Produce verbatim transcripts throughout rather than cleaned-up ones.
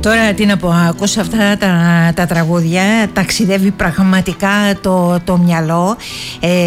Τώρα τι να πω, ακούσα αυτά τα, τα τραγούδια, ταξιδεύει πραγματικά το, το μυαλό, ε,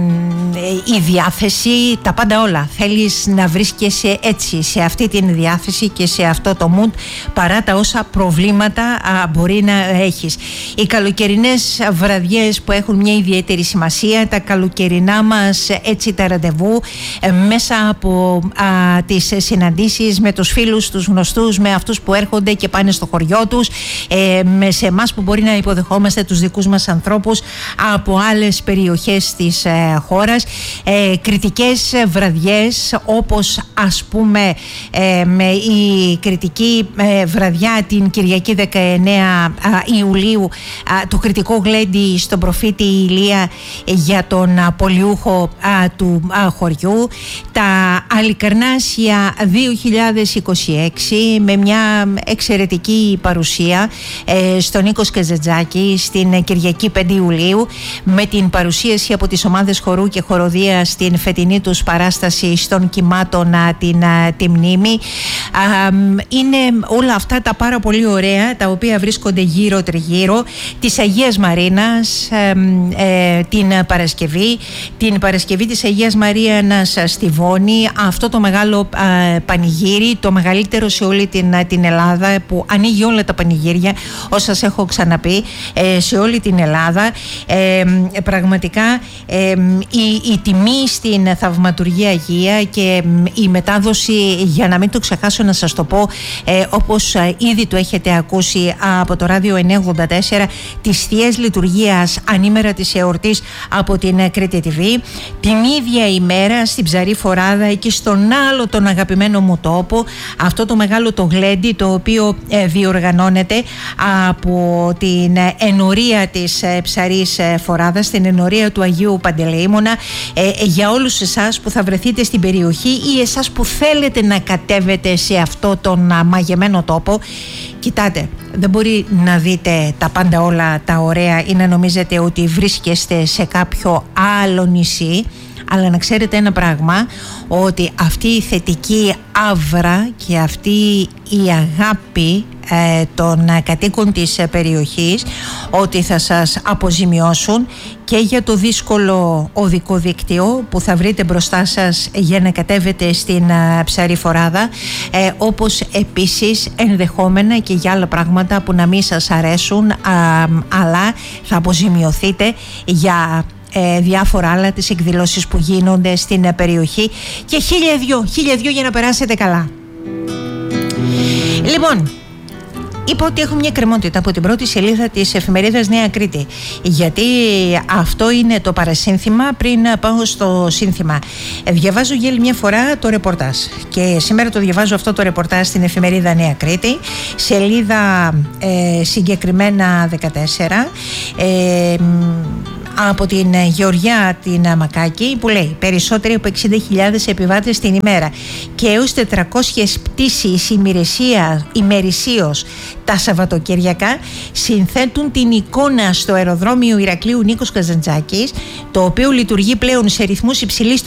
η διάθεση, τα πάντα όλα. Θέλεις να βρίσκεσαι έτσι, σε αυτή την διάθεση και σε αυτό το mood, παρά τα όσα προβλήματα α, μπορεί να έχεις. Οι καλοκαιρινές βραδιές που έχουν μια ιδιαίτερη σημασία, τα καλοκαιρινά μας έτσι τα ραντεβού, ε, μέσα από α, τις συναντήσεις με τους φίλους, τους γνωστούς, με αυτούς που έρχονται και πάνε στο χωριό τους, ε, με σε εμάς που μπορεί να υποδεχόμαστε τους δικούς μας ανθρώπους από άλλες περιοχές της ε, χώρας, ε, κριτικές βραδιές, όπως ας πούμε ε, με η κριτική ε, βραδιά την Κυριακή δεκαεννέα Ιουλίου, α, το κριτικό γλέντι στον προφήτη Ηλία για τον α, πολιούχο α, του α, χωριού, τα Αλικαρνάσια δύο χιλιάδες είκοσι έξι με μια εξαιρετική παρουσία ε, στον Νίκο Σκαζετζάκη στην Κυριακή πέντε Ιουλίου, με την παρουσίαση από τις ομάδες χορού και χοροδία στην φετινή τους παράσταση στον Κυμάτων την, τη μνήμη. Α, είναι όλα αυτά τα πάρα πολύ ωραία, τα οποία βρίσκονται γύρω τριγύρω της Αγίας Μαρίνας ε, ε, την Παρασκευή, την Παρασκευή της Αγίας Μαρίνας στη Βόνη, αυτό το μεγάλο ε, πανηγύρι, το μεγαλύτερο σε όλη την, την Ελλάδα, που ανοίγει όλα τα πανηγύρια, όσα σας έχω ξαναπεί, ε, σε όλη την Ελλάδα. Ε, πραγματικά ε, η, η τιμή στην Θαυματουργία Αγία και η μετάδοση, για να μην το ξεχάσω να σας το πω, ε, όπως ε, ήδη το έχετε ακούσει από το ράδιο εννιακόσια ογδόντα τέσσερα, της Θείας Λειτουργίας ανήμερα της εορτής από την Κρήτη τι βι, την ίδια ημέρα στην Ψαρή Φοράδα, εκεί στον άλλο τον αγαπημένο μου τόπο, αυτό το μεγάλο το γλέντι, το οποίο ε, διοργανώνεται από την ενορία της ε, Ψαρής ε, Φοράδας, την ενορία του Αγίου Παντελεήμονα, ε, για όλους εσάς που θα βρεθείτε στην περιοχή ή εσάς που θέλετε να κατέβετε σε αυτό τον α, μαγεμένο τόπο. Κοιτάτε, δεν μπορεί να δείτε τα πάντα όλα τα ωραία ή να νομίζετε ότι βρίσκεστε σε κάποιο άλλο νησί, αλλά να ξέρετε ένα πράγμα, ότι αυτή η θετική άβρα και αυτή η αγάπη ε, των κατοίκων της ε, περιοχής, ότι θα σας αποζημιώσουν και για το δύσκολο οδικό δίκτυο που θα βρείτε μπροστά σας για να κατέβετε στην ε, Ψαρή Φοράδα, ε, όπως επίσης ενδεχόμενα και για άλλα πράγματα που να μην σας αρέσουν, α, αλλά θα αποζημιωθείτε για Ε, διάφορα άλλα, τις εκδηλώσεις που γίνονται στην ε, περιοχή, και χίλια δυο, χίλια δυο για να περάσετε καλά. Λοιπόν, είπα ότι έχω μια κρεμότητα από την πρώτη σελίδα της εφημερίδας Νέα Κρήτη, γιατί αυτό είναι το παρασύνθημα πριν πάω στο σύνθημα. Διαβάζω για άλλη μια φορά το ρεπορτάζ, και σήμερα το διαβάζω αυτό το ρεπορτάζ στην εφημερίδα Νέα Κρήτη, σελίδα ε, συγκεκριμένα δεκατέσσερα, ε, από την Γεωργιά την Μακάκη, που λέει περισσότεροι από εξήντα χιλιάδες επιβάτες την ημέρα και έως τετρακόσιες πτήσεις ημερησίως τα Σαββατοκυριακά συνθέτουν την εικόνα στο αεροδρόμιο Ηρακλείου Νίκος Καζαντζάκης, το οποίο λειτουργεί πλέον σε ρυθμούς υψηλής